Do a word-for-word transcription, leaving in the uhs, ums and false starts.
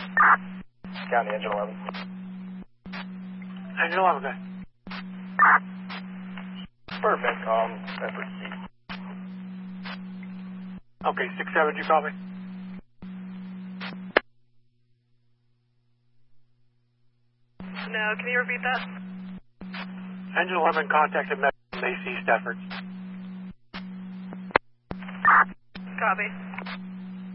County, engine eleven. Engine eleven, okay. Perfect, um, effort C. Okay, six seven, you copy? No, can you repeat that? Engine eleven contacted Macy Stafford. Copy.